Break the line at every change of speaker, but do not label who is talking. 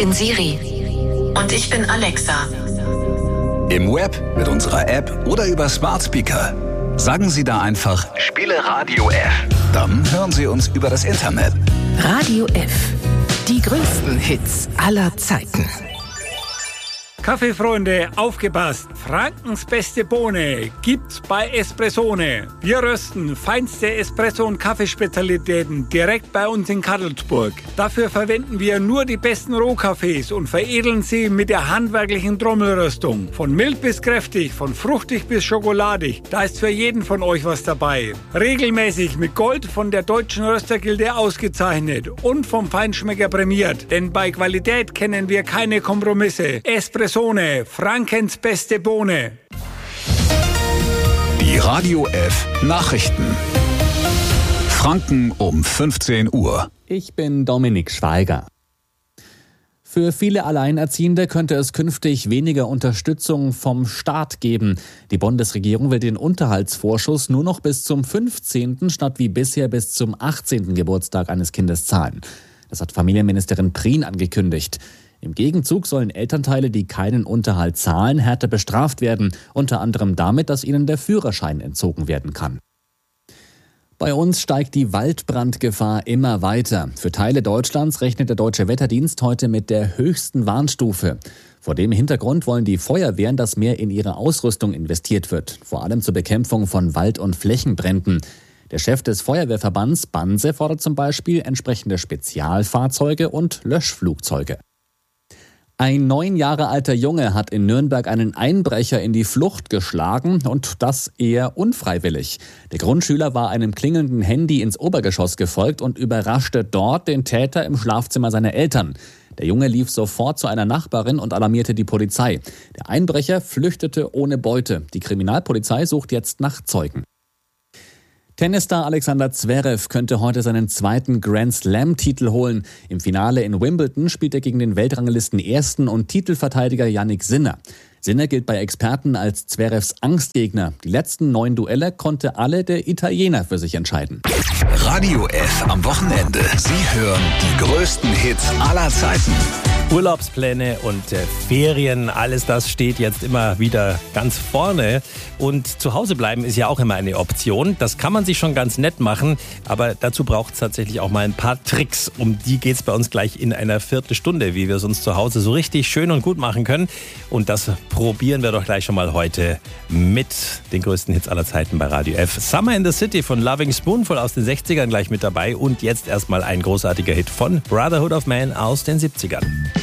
bin Siri.
Und ich bin Alexa.
Im Web, mit unserer App oder über Smart Speaker. Sagen Sie da einfach, spiele Radio F. Dann hören Sie uns über das Internet.
Radio F. Die größten Hits aller Zeiten.
Kaffeefreunde, aufgepasst! Frankens beste Bohne gibt's bei Espressone. Wir rösten feinste Espresso- und Kaffeespezialitäten direkt bei uns in Kadelsburg. Dafür verwenden wir nur die besten Rohkaffees und veredeln sie mit der handwerklichen Trommelröstung. Von mild bis kräftig, von fruchtig bis schokoladig, da ist für jeden von euch was dabei. Regelmäßig mit Gold von der Deutschen Röstergilde ausgezeichnet und vom Feinschmecker prämiert. Denn bei Qualität kennen wir keine Kompromisse. Espressone, Frankens beste Bohne.
Die Radio F Nachrichten. Franken um 15 Uhr.
Ich bin Dominik Schweiger. Für viele Alleinerziehende könnte es künftig weniger Unterstützung vom Staat geben. Die Bundesregierung will den Unterhaltsvorschuss nur noch bis zum 15. statt wie bisher bis zum 18. Geburtstag eines Kindes zahlen. Das hat Familienministerin Prien angekündigt. Im Gegenzug sollen Elternteile, die keinen Unterhalt zahlen, härter bestraft werden, unter anderem damit, dass ihnen der Führerschein entzogen werden kann. Bei uns steigt die Waldbrandgefahr immer weiter. Für Teile Deutschlands rechnet der Deutsche Wetterdienst heute mit der höchsten Warnstufe. Vor dem Hintergrund wollen die Feuerwehren, dass mehr in ihre Ausrüstung investiert wird, vor allem zur Bekämpfung von Wald- und Flächenbränden. Der Chef des Feuerwehrverbands Banse fordert zum Beispiel entsprechende Spezialfahrzeuge und Löschflugzeuge. Ein 9 Jahre alter Junge hat in Nürnberg einen Einbrecher in die Flucht geschlagen und das eher unfreiwillig. Der Grundschüler war einem klingelnden Handy ins Obergeschoss gefolgt und überraschte dort den Täter im Schlafzimmer seiner Eltern. Der Junge lief sofort zu einer Nachbarin und alarmierte die Polizei. Der Einbrecher flüchtete ohne Beute. Die Kriminalpolizei sucht jetzt nach Zeugen. Tennisstar Alexander Zverev könnte heute seinen zweiten Grand-Slam-Titel holen. Im Finale in Wimbledon spielt er gegen den Weltranglisten-Ersten und Titelverteidiger Jannik Sinner. Sinner gilt bei Experten als Zverevs Angstgegner. Die letzten 9 Duelle konnte alle der Italiener für sich entscheiden.
Radio F am Wochenende. Sie hören die größten Hits aller Zeiten.
Urlaubspläne und Ferien, alles das steht jetzt immer wieder ganz vorne. Und zu Hause bleiben ist ja auch immer eine Option. Das kann man sich schon ganz nett machen, aber dazu braucht es tatsächlich auch mal ein paar Tricks. Um die geht es bei uns gleich in einer Viertelstunde, wie wir es uns zu Hause so richtig schön und gut machen können. Und das probieren wir doch gleich schon mal heute mit den größten Hits aller Zeiten bei Radio F. Summer in the City von Loving Spoonful aus den 60ern gleich mit dabei und jetzt erstmal ein großartiger Hit von Brotherhood of Man aus den 70ern.